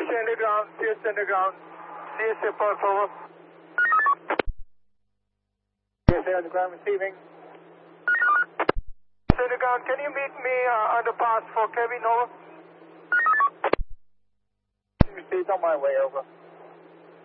CS underground. CS report, over. CS underground receiving. CS underground, can you meet me on the pass for Kevin, over? Received on my way, over.